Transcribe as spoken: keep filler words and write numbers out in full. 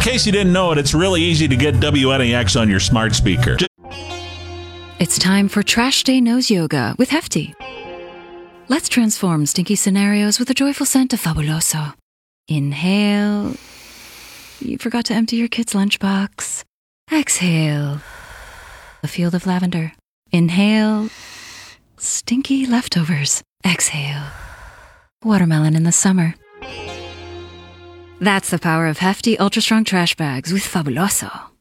case you didn't know it, it's really easy to get W N A X on your smart speaker. It's time for Trash Day Nose Yoga with Hefty. Let's transform stinky scenarios with a joyful scent of Fabuloso. Inhale. You forgot to empty your kid's lunchbox. Exhale. A field of lavender. Inhale. Stinky leftovers. Exhale. Watermelon in the summer. That's the power of Hefty Ultra Strong Trash Bags with Fabuloso.